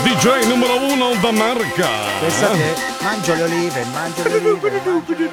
DJ numero 1 d'America. Pensa che mangio le olive, mangio le olive, mangio le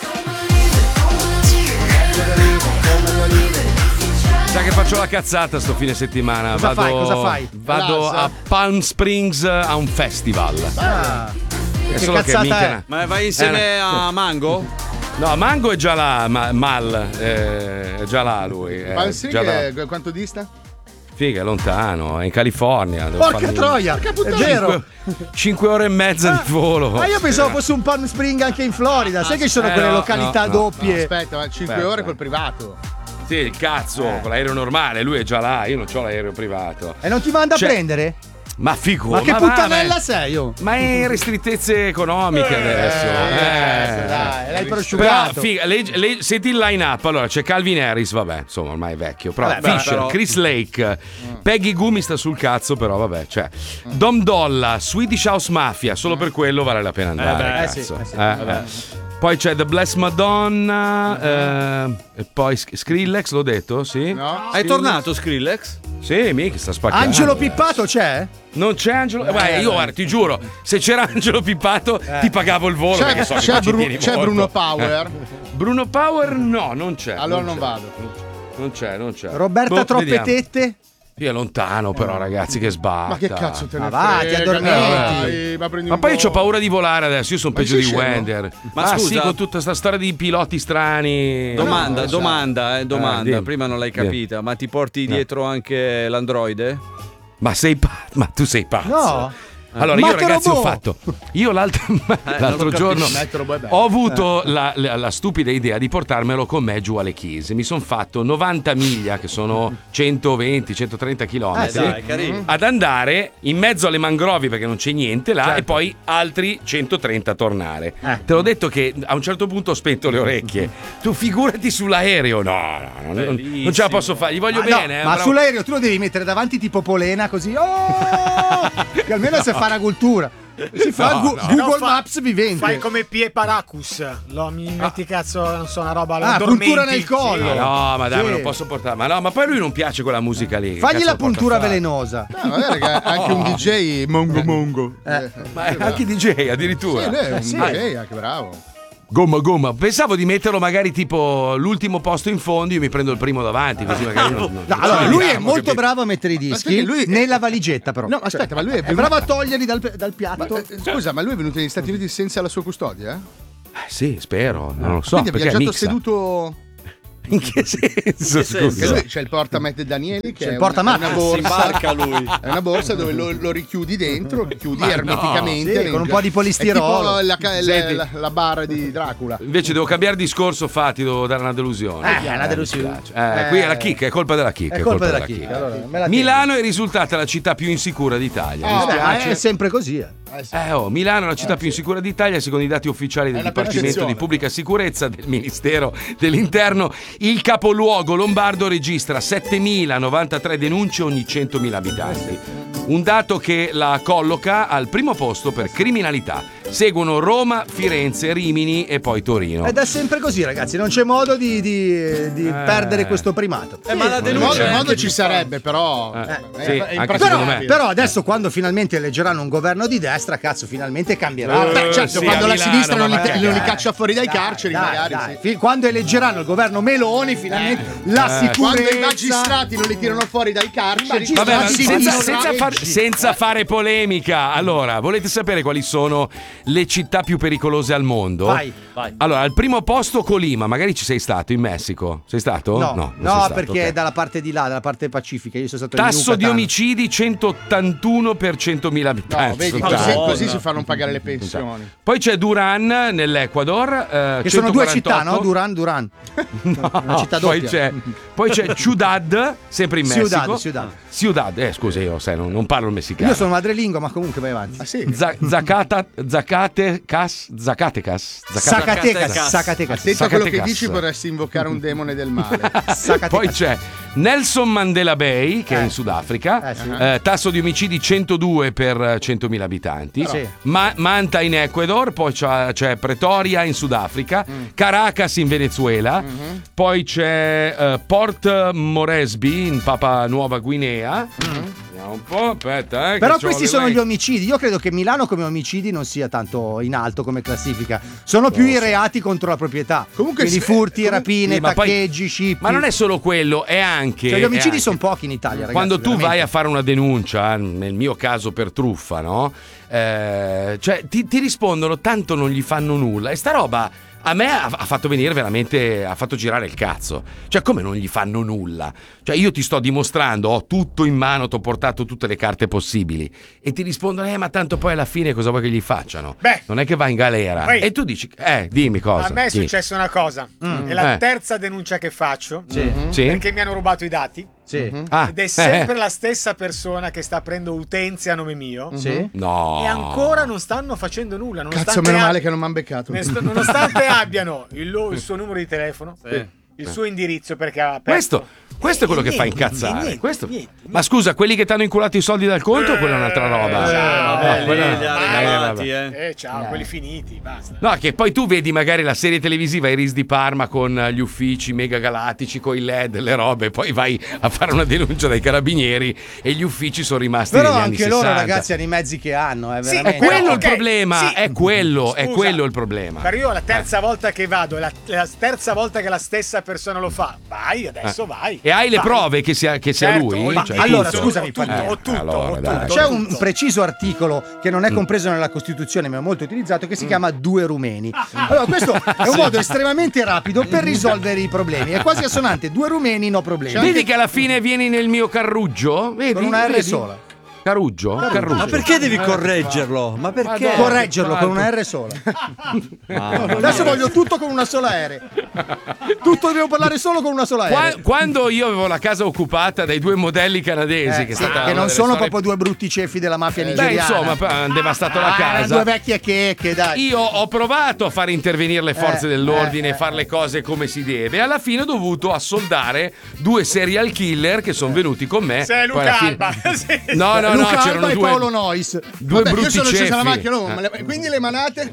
olive. Sa che faccio la cazzata sto fine settimana. Cosa fai? Vado a Palm Springs a un festival. Che cazzata è? Ma vai insieme a Mango? No, Mango è già là, Mal è già là lui. Palm Springs quanto dista? Figa, è lontano, è in California. Porca troia, è vero. 5 ore e mezza di volo. Ma io pensavo fosse un Palm Spring anche in Florida. Sai che ci sono quelle località doppie? Aspetta, ma 5 ore col privato. Sì, il cazzo, con l'aereo normale, lui è già là, io non ho l'aereo privato. E non ti manda a prendere? Ma figo, ma che puttanella sei io? Ma è in restrittezze economiche adesso. Dai, l'hai prosciugato. Figa, senti il line up. Allora c'è Calvin Harris, vabbè, insomma, ormai è vecchio. Però Fisher, Chris Lake, Peggy Goo mi sta sul cazzo, però vabbè, cioè Dom Dolla, Swedish House Mafia, solo per quello vale la pena andare. Cazzo. Poi c'è The Blessed Madonna, e poi Skrillex, l'ho detto, sì? No. È tornato Skrillex? Sì, mica sta spaccando. Angelo Pippato c'è? Non c'è Angelo. Io guarda, ti giuro, se c'era Angelo Pippato ti pagavo il volo. C'è Bruno Power. Bruno Power no, non c'è. Allora non vado. Non c'è. Roberta Troppetette? Io è lontano però, ragazzi, che sbatta. Ma che cazzo te ne frega? Ti addormenti. Ma poi io ho paura di volare adesso, io sono peggio di Wender. Ma scusa, sì, con tutta questa storia di piloti strani. Domanda. Prima non l'hai capita, ma ti porti dietro anche l'androide? Ma tu sei pazzo. No. Allora, io ragazzi ho fatto. Io l'altro giorno ho avuto la stupida idea di portarmelo con me giù alle Chise. Mi sono fatto 90 miglia, che sono 120-130 km, ad andare in mezzo alle mangrovi perché non c'è niente là, e poi altri 130 a tornare. Te l'ho detto che a un certo punto ho spento le orecchie. Tu figurati sull'aereo. No, non ce la posso fare. Gli voglio bene. Ma sull'aereo tu lo devi mettere davanti tipo Polena così. Che almeno se fa una cultura. Si fa Google Maps vivente. Fai come Pie Paracus. Mi metti cazzo, non so, una roba. Puntura nel collo. No, ma dai, me lo posso portare. Ma poi a lui non piace quella musica lì. Fagli la puntura velenosa. No, magari anche un DJ Mongo. Ma anche DJ addirittura. Sì, un DJ anche bravo. Gomma. Pensavo di metterlo magari tipo l'ultimo posto in fondo, io mi prendo il primo davanti, così magari allora, lui è molto bravo a mettere i dischi nella valigetta, però. No, aspetta, ma lui è bravo a toglierli dal piatto. Scusa, ma lui è venuto negli Stati Uniti senza la sua custodia? Sì, spero, non lo so. Quindi ha viaggiato seduto. In che senso? Scusa. C'è il portamette Danieli che è una borsa. Lui. È una borsa dove lo richiudi dentro, lo chiudi ermeticamente con un po' di polistirolo. È tipo la barra di Dracula. Invece devo cambiare discorso, ti devo dare una delusione. È una delusione. Qui è la chicca, è colpa della chicca. È colpa della chicca. Allora, Milano è risultata la città più insicura d'Italia. Mi spiace. È sempre così. Milano è la città più insicura d'Italia, secondo i dati ufficiali del Dipartimento di Pubblica Sicurezza del Ministero dell'Interno. Il capoluogo lombardo registra 7.093 denunce ogni 100.000 abitanti. Un dato che la colloca al primo posto per criminalità. Seguono Roma, Firenze, Rimini e poi Torino. Ed è sempre così, ragazzi, non c'è modo di perdere questo primato. Ma la denuncia il modo ci sarebbe, però. Però adesso, quando finalmente eleggeranno un governo di destra, cazzo, finalmente cambierà. Certo, quando la sinistra non li caccia fuori dai carceri, magari. Quando eleggeranno il governo Meloni, finalmente la sicurezza. Quando i magistrati non li tirano fuori dai carceri. Senza fare polemica. Allora, volete sapere quali sono le città più pericolose al mondo? Vai. Allora, al primo posto Colima, magari ci sei stato in Messico. Sei stato? No, stato, perché è dalla parte di là, dalla parte pacifica. Io sono stato tasso di omicidi 181 per 100.000 abitanti. No, vedi, così si fanno pagare le pensioni. Poi c'è Duran nell'Ecuador, che sono 2 città, no? Duran. No, una città doppia. Poi c'è Ciudad, sempre in Messico. Ciudad. Scusa, io non parlo il messicano. Io sono madrelingua, ma comunque vai avanti. Zacatecas. Zacatecas. Attento a quello che dici, vorresti invocare un demone del male. Poi c'è Nelson Mandela Bay, che è in Sudafrica, tasso di omicidi 102 per 100.000 abitanti, Manta in Ecuador, poi c'è Pretoria in Sudafrica, Caracas in Venezuela, poi c'è Port Moresby in Papua Nuova Guinea. Vediamo un po', aspetta. Però questi sono gli omicidi. Io credo che Milano come omicidi non sia tanto in alto come classifica. Sono più i reati contro la proprietà. Comunque quindi furti, rapine, taccheggi, scippi. Ma non è solo quello, è anche. Cioè, gli omicidi sono pochi in Italia, ragazzi. Quando tu vai a fare una denuncia, nel mio caso per truffa, no? Cioè ti rispondono, tanto non gli fanno nulla. E sta roba a me ha fatto venire veramente, ha fatto girare il cazzo. Cioè, come non gli fanno nulla? Cioè, io ti sto dimostrando, ho tutto in mano, ti ho portato tutte le carte possibili. E ti rispondono, ma tanto poi alla fine cosa vuoi che gli facciano? Beh, non è che va in galera. E tu dici, dimmi cosa. A me è successa una cosa. È la terza denuncia che faccio. Perché mi hanno rubato i dati. Ed è sempre la stessa persona che sta aprendo utenze a nome mio. No. E ancora non stanno facendo nulla. Cazzo, meno male che non mi hanno beccato. Nonostante abbiano il suo numero di telefono, il suo indirizzo, perché ha aperto. Questo è quello che fa incazzare. Ma scusa, quelli che ti hanno inculato i soldi dal conto o quella è un'altra roba? Ciao, quelli finiti, basta. No, che poi tu vedi magari la serie televisiva Iris di Parma con gli uffici mega galattici, con i LED, le robe, poi vai a fare una denuncia dai carabinieri e gli uffici sono rimasti però negli anni 60. Però anche loro, ragazzi, hanno i mezzi che hanno, veramente. È quello il problema, è quello il problema. Però io la terza volta che vado, la terza volta che la stessa persona lo fa, vai, adesso vai. E hai le prove che sia lui? Allora, scusami, ho tutto. C'è un preciso articolo che non è compreso nella Costituzione, ma è molto utilizzato, che si chiama due rumeni. Allora, questo è un modo estremamente rapido per risolvere i problemi. È quasi assonante, due rumeni, no problemi. Vedi che alla fine vieni nel mio carruggio? Vedi? Con una R sola. Caruggio? Ma perché devi correggerlo? Ma perché? Correggerlo con una R sola. Adesso voglio tutto con una sola R. Tutto devo parlare solo con una sola R. Quando io avevo la casa occupata dai due modelli canadesi, che non sono proprio due brutti ceffi della mafia nigeriana. Insomma, hanno devastato la casa. Due vecchie che dai. Io ho provato a far intervenire le forze dell'ordine, fare le cose come si deve. E alla fine ho dovuto assoldare due serial killer che sono venuti con me. Sei Luca Alba. No, Luca c'erano Alba e Paolo Nois. Due brutti io sono ceffi. scesa la macchina, quindi le manate?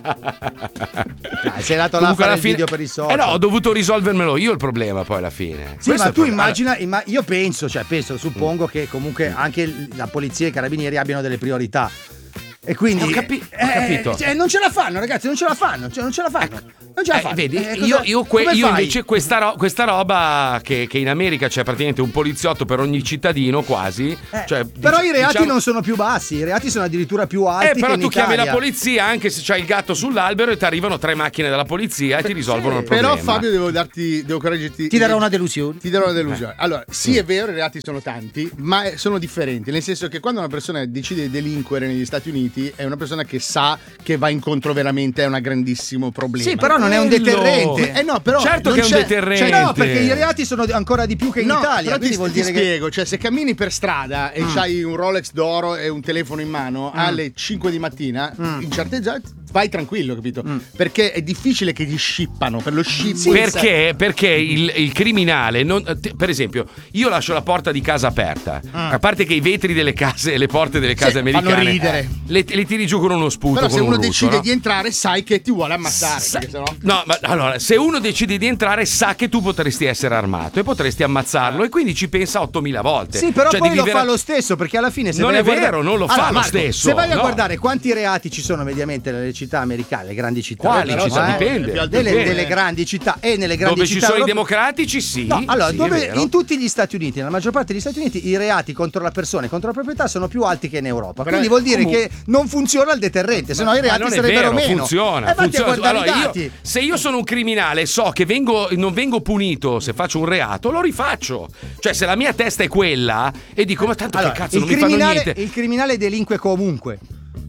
Sei andato là a fare il video per i soldi. No, ho dovuto risolvermelo io il problema poi alla fine. Sì, ma tu immagina, io suppongo che comunque anche la polizia e i carabinieri abbiano delle priorità. E quindi ho capito. Non ce la fanno, ragazzi, non ce la fanno. Vedi, io invece questa roba che in America c'è praticamente un poliziotto per ogni cittadino quasi. Però i reati non sono più bassi, i reati sono addirittura più alti. Però che in tu chiami Italia. la polizia anche se c'hai il gatto sull'albero e ti arrivano 3 macchine della polizia e ti risolvono il problema. Però Fabio devo correggerti. Ti darò una delusione. Allora, sì, è vero, i reati sono tanti, ma sono differenti, nel senso che quando una persona decide di delinquere negli Stati Uniti è una persona che sa che va incontro veramente a un grandissimo problema. Sì, però non è un deterrente. No, però certo che è un deterrente. No, perché i reati sono ancora di più che in Italia. Però ti spiego, cioè se cammini per strada e c'hai un Rolex d'oro e un telefono in mano alle 5 di mattina, in certe zone vai tranquillo, capito? Perché è difficile che ti scippano per lo scippo. Perché il criminale per esempio, io lascio la porta di casa aperta. A parte che i vetri delle case e le porte delle case americane fanno ridere. Le tiri giù con uno sputo. Però con se uno rutto, decide di entrare, sai che ti vuole ammazzare. Sennò... No, ma allora, se uno decide di entrare, sa che tu potresti essere armato e potresti ammazzarlo, e quindi ci pensa 8000 volte. Sì, però poi lo fa lo stesso, perché alla fine se non vai è vero, non lo fa lo stesso. Se vai a guardare quanti reati ci sono mediamente nelle città americane, le grandi città. Quali città? Dipende. Delle grandi città e nelle grandi città. Dove ci sono i democratici, sì. No, allora, sì, dove in tutti gli Stati Uniti, nella maggior parte degli Stati Uniti, i reati contro la persona e contro la proprietà sono più alti che in Europa. Quindi vuol dire che non funziona il deterrente, se no i reati sarebbero meno. Funziona. Allora, se io sono un criminale, so che non vengo punito se faccio un reato, lo rifaccio. Cioè, se la mia testa è quella e dico, ma tanto che cazzo non mi fanno niente. Il criminale delinque comunque.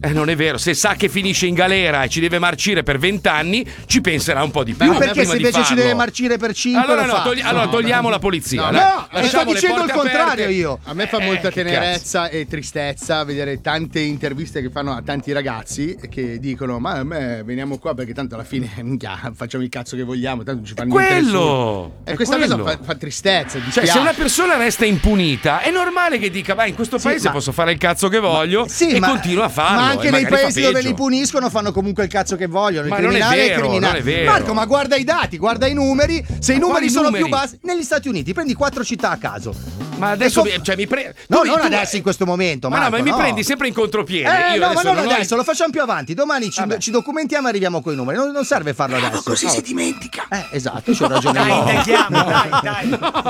Non è vero, se sa che finisce in galera e ci deve marcire per 20 anni, ci penserà un po' di più. Perché se invece ci deve marcire per 5 allora togliamo la polizia. No, sto dicendo il contrario io. A me fa molta tenerezza e tristezza vedere tante interviste che fanno a tanti ragazzi che dicono: ma a me veniamo qua perché tanto alla fine minchia, facciamo il cazzo che vogliamo, tanto non ci fanno niente nessuno. E questa cosa fa tristezza, cioè, se una persona resta impunita, è normale che dica: in questo paese posso fare il cazzo che voglio, e continua a farlo. Ma anche nei paesi dove li puniscono fanno comunque il cazzo che vogliono. Il criminale è criminale. Non è vero. Marco, ma guarda i dati, guarda i numeri. Se i numeri sono più bassi negli Stati Uniti, prendi 4 città a caso. Ma adesso mi prendi. No, non adesso in questo momento. Ma Marco, no, ma mi prendi sempre in contropiede. No, ma non adesso, lo facciamo più avanti. Domani ci documentiamo e arriviamo coi numeri. Non serve farlo adesso. Così si dimentica. Esatto, c'ho ragione. Dai.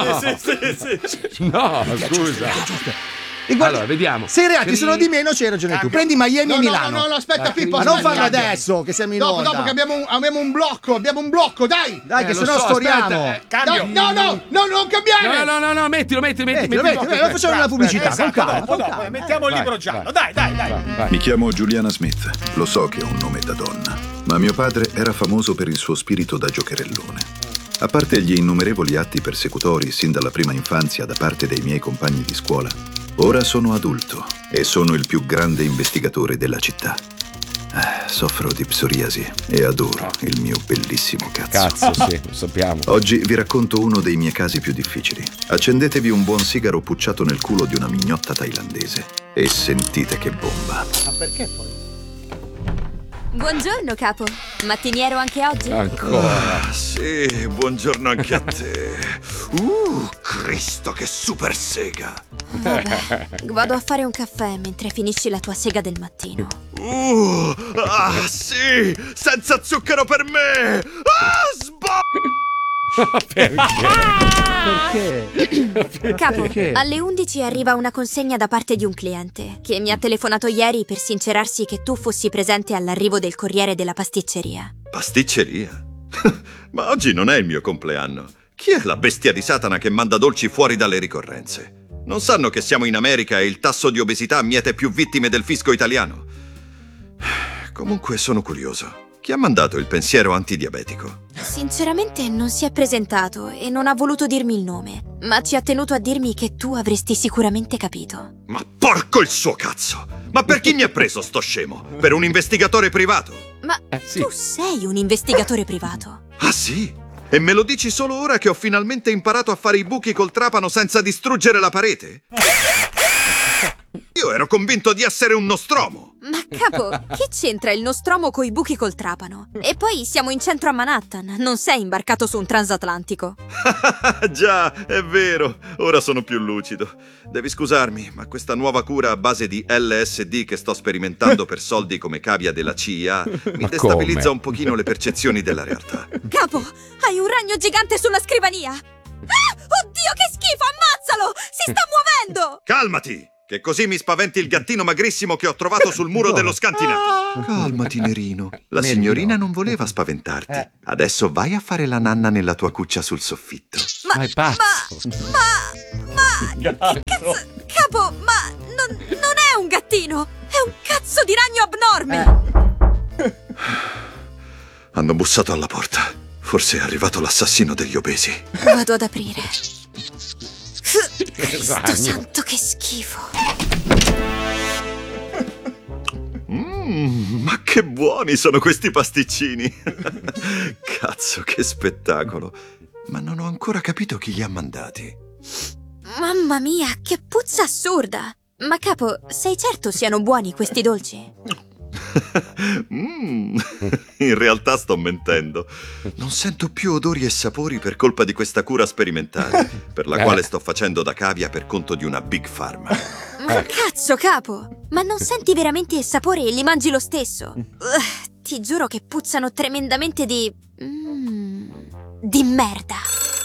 No, scusa. Allora, vediamo. Se i reati sono di meno, c'hai ragione tu. Prendi Miami e Milano. No, aspetta, Pippo. Ma non farlo adesso, che siamo in onda. Dopo che abbiamo un blocco, dai. Dai, che sennò storiamo. Cambio. No, non cambiare. No, mettilo. Facciamo una pubblicità, con calma. Mettiamo il libro giallo, dai. Mi chiamo Juliana Smith. Lo so che ho un nome da donna, ma mio padre era famoso per il suo spirito da giocherellone. A parte gli innumerevoli atti persecutori sin dalla prima infanzia da parte dei miei compagni di scuola, ora sono adulto e sono il più grande investigatore della città. Soffro di psoriasi e adoro il mio bellissimo cazzo. Sì, lo sappiamo. Oggi vi racconto uno dei miei casi più difficili. Accendetevi un buon sigaro pucciato nel culo di una mignotta thailandese e sentite che bomba. Ma perché poi? Buongiorno, capo. Mattiniero anche oggi? Ancora? Sì, buongiorno anche a te. Cristo, che super sega. Vabbè, vado a fare un caffè mentre finisci la tua sega del mattino. Sì, senza zucchero per me. Perché? Capo, alle 11 arriva una consegna da parte di un cliente che mi ha telefonato ieri per sincerarsi che tu fossi presente all'arrivo del corriere della pasticceria. Pasticceria? Ma oggi non è il mio compleanno. Chi è la bestia di Satana che manda dolci fuori dalle ricorrenze? Non sanno che siamo in America e il tasso di obesità miete più vittime del fisco italiano? Comunque sono curioso. Chi ha mandato il pensiero antidiabetico? Sinceramente non si è presentato e non ha voluto dirmi il nome, ma ci ha tenuto a dirmi che tu avresti sicuramente capito. Ma porco il suo cazzo! Ma per chi mi ha preso sto scemo? Per un investigatore privato? Ma tu sei un investigatore privato? Ah sì? E me lo dici solo ora che ho finalmente imparato a fare i buchi col trapano senza distruggere la parete? Io ero convinto di essere un nostromo. Ma capo, che c'entra il nostromo coi buchi col trapano? E poi siamo in centro a Manhattan, non sei imbarcato su un transatlantico. Già, è vero, ora sono più lucido. Devi scusarmi, ma questa nuova cura a base di LSD che sto sperimentando per soldi come cavia della CIA mi destabilizza un pochino le percezioni della realtà. Capo, hai un ragno gigante sulla scrivania! Oddio, che schifo, ammazzalo! Si sta muovendo! Calmati! Che così mi spaventi il gattino magrissimo che ho trovato sul muro dello scantinato. Calmati, Nerino. La signorina non voleva spaventarti. Adesso vai a fare la nanna nella tua cuccia sul soffitto. Ma è pazzo. Che cazzo? Capo, ma non è un gattino! È un cazzo di ragno abnorme! Hanno bussato alla porta. Forse è arrivato l'assassino degli obesi. Vado ad aprire. Cristo santo, che schifo. Ma che buoni sono questi pasticcini. Cazzo, che spettacolo. Ma non ho ancora capito chi li ha mandati. Mamma mia, che puzza assurda. Ma capo, sei certo siano buoni questi dolci? In realtà sto mentendo. Non sento più odori e sapori per colpa di questa cura sperimentale per la quale sto facendo da cavia per conto di una big pharma. Ma cazzo, capo! Ma non senti veramente il sapore e li mangi lo stesso? Ti giuro che puzzano tremendamente di merda.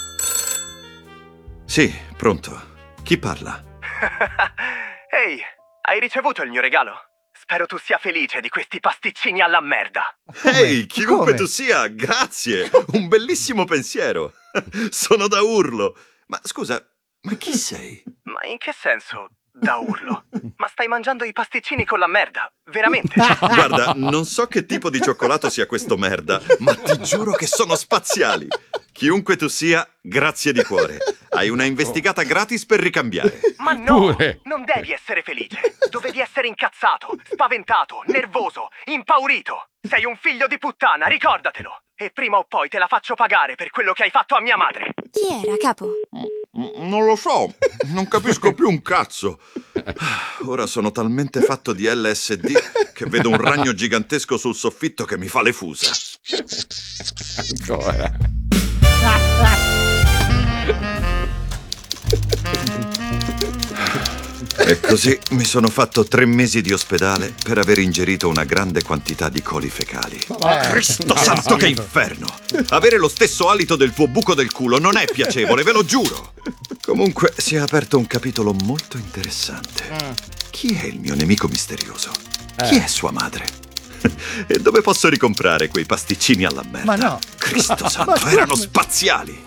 Sì, pronto. Chi parla? Ehi, hai ricevuto il mio regalo? Spero tu sia felice di questi pasticcini alla merda. Ehi, chiunque tu sia, grazie! Un bellissimo pensiero. Sono da urlo. Ma scusa, ma chi sei? Ma in che senso? Da urlo. Ma stai mangiando i pasticcini con la merda, veramente? Guarda, non so che tipo di cioccolato sia questo merda, ma ti giuro che sono spaziali. Chiunque tu sia, grazie di cuore. Hai una investigata gratis per ricambiare. Ma no, non devi essere felice. Dovevi essere incazzato, spaventato, nervoso, impaurito. Sei un figlio di puttana, ricordatelo. E prima o poi te la faccio pagare per quello che hai fatto a mia madre. Chi era, capo? Non lo so, non capisco più un cazzo. Ora sono talmente fatto di LSD che vedo un ragno gigantesco sul soffitto che mi fa le fusa. Ancora. E così mi sono fatto 3 mesi di ospedale per aver ingerito una grande quantità di coli fecali. Cristo santo, che inferno! Avere lo stesso alito del tuo buco del culo non è piacevole, ve lo giuro! Comunque si è aperto un capitolo molto interessante. Chi è il mio nemico misterioso? Chi è sua madre? E dove posso ricomprare quei pasticcini alla merda? Ma no! Cristo santo, erano spaziali!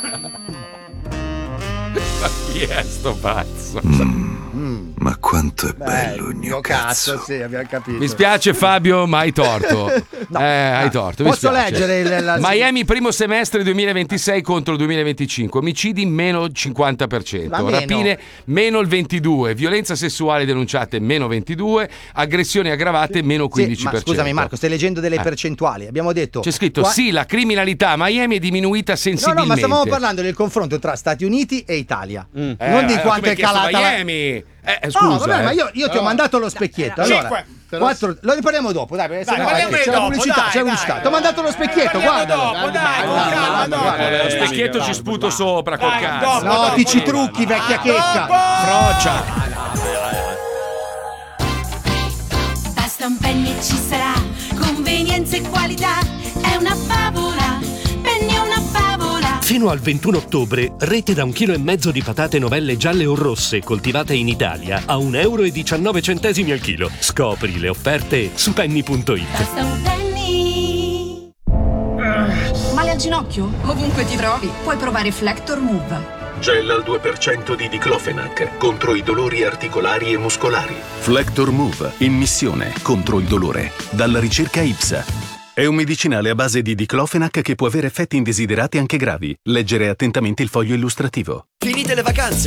Ma chi è sto pazzo? Ma quanto è bello il mio cazzo. Sì, abbiamo capito. Mi spiace Fabio, ma hai torto. No, hai torto. Mi posso spiace. leggere Miami primo semestre 2026 contro il 2025. Omicidi meno il 50%, rapine meno il 22%, violenza sessuale denunciate meno 22%, aggressioni aggravate meno 15%. Sì, ma scusami Marco, stai leggendo delle percentuali. Abbiamo detto c'è scritto sì, la criminalità a Miami è diminuita sensibilmente. No, ma stavamo parlando del confronto tra Stati Uniti e Italia. Non di quanto è calata Miami. Scusa, no, vabbè, ma io ti ho mandato lo specchietto. Allora, 4, lo riparliamo dopo, dai, perché c'è la pubblicità, c'è pubblicità. Ti ho mandato lo specchietto, guarda. Lo specchietto ci sputo sopra col cazzo. No, ti ci trucchi, vecchia checca. Frocia. Basta un penny e ci sarà convenienza e qualità. È una favola, penny è una favola. Fino al 21 ottobre, rete da 1,5 kg di patate novelle gialle o rosse coltivate in Italia a €1,19 al chilo. Scopri le offerte su penny.it. Basta un penny. Male al ginocchio? Ovunque ti trovi, puoi provare Flector Move. Gel al 2% di diclofenac contro i dolori articolari e muscolari. Flector Move, in missione contro il dolore. Dalla ricerca IPSA. È un medicinale a base di diclofenac che può avere effetti indesiderati anche gravi. Leggere attentamente il foglio illustrativo. Finite le vacanze,